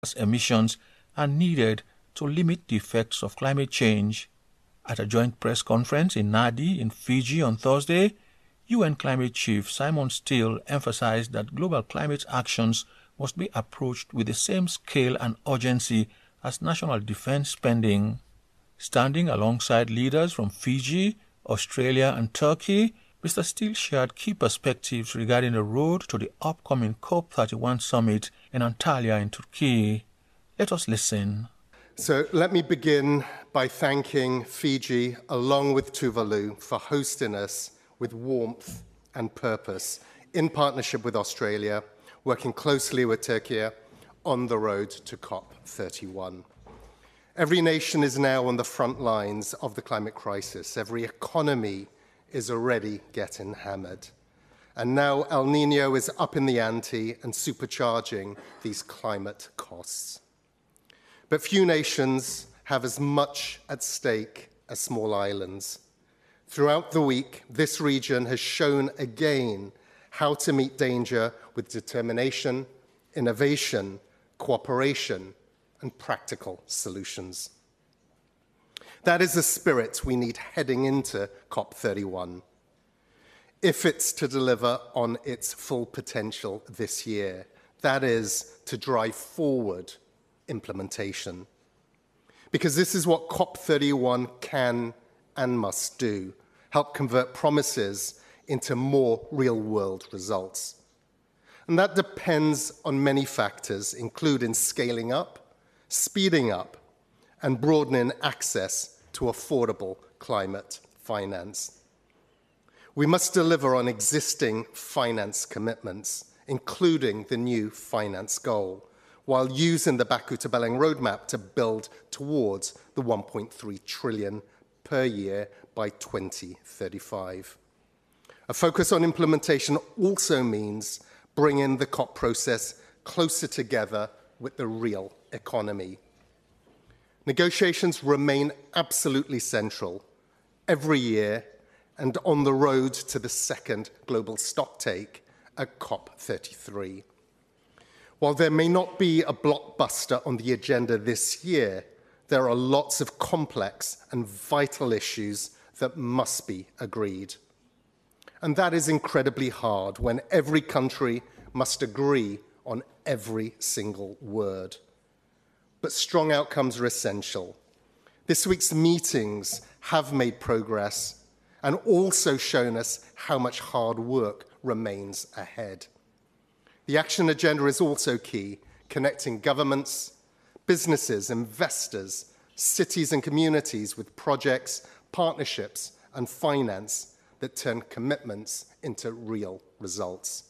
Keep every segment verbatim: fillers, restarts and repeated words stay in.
emissions are needed to limit the effects of climate change. At a joint press conference in Nadi in Fiji on Thursday, U N Climate Chief Simon Stiell emphasized that global climate actions must be approached with the same scale and urgency as national defense spending. Standing alongside leaders from Fiji, Australia and Turkey, Mister Stiell shared key perspectives regarding the road to the upcoming COP thirty-one summit in Antalya in Turkey. Let us listen. So let me begin by thanking Fiji, along with Tuvalu, for hosting us with warmth and purpose in partnership with Australia, working closely with Turkey on the road to COP thirty-one. Every nation is now on the front lines of the climate crisis. Every economy is already getting hammered. And now El Niño is up in the ante and supercharging these climate costs. But few nations have as much at stake as small islands. Throughout the week, this region has shown again how to meet danger with determination, innovation, cooperation, and practical solutions. That is the spirit we need heading into COP thirty-one, if it's to deliver on its full potential this year. That is, to drive forward implementation. Because this is what COP thirty-one can and must do, help convert promises into more real-world results. And that depends on many factors, including scaling up, speeding up, and broadening access to affordable climate finance. We must deliver on existing finance commitments, including the new finance goal, while using the Baku to Belém roadmap to build towards the one point three trillion per year by twenty thirty-five. A focus on implementation also means bringing the COP process closer together with the real economy. Negotiations remain absolutely central every year and on the road to the second global stocktake at COP thirty-three. While there may not be a blockbuster on the agenda this year, there are lots of complex and vital issues that must be agreed. And that is incredibly hard when every country must agree on every single word. But strong outcomes are essential. This week's meetings have made progress and also shown us how much hard work remains ahead. The action agenda is also key, connecting governments, businesses, investors, cities and communities with projects, partnerships, and finance that turn commitments into real results.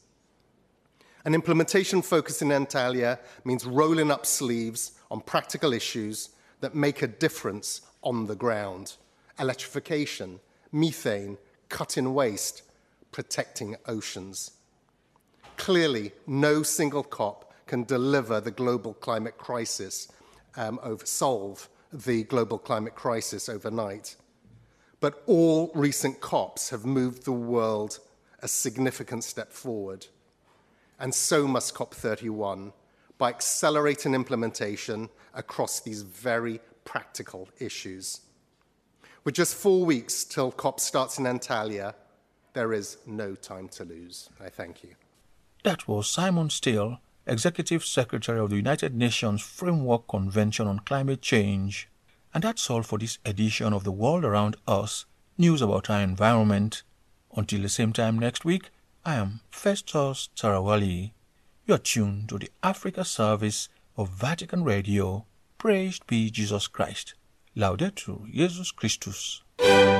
An implementation focus in Antalya means rolling up sleeves on practical issues that make a difference on the ground. Electrification, methane, cutting waste, protecting oceans. Clearly, no single COP can deliver the global climate crisis, um, over, solve the global climate crisis overnight. But all recent COPs have moved the world a significant step forward. And so must COP thirty-one, by accelerating implementation across these very practical issues. With just four weeks till COP starts in Antalya, there is no time to lose. I thank you. That was Simon Stiell, Executive Secretary of the United Nations Framework Convention on Climate Change. And that's all for this edition of The World Around Us, news about our environment. Until the same time next week, I am Festus Tarawali. You're tuned to the Africa service of Vatican Radio. Praised be Jesus Christ. Laudetur Jesus Christus.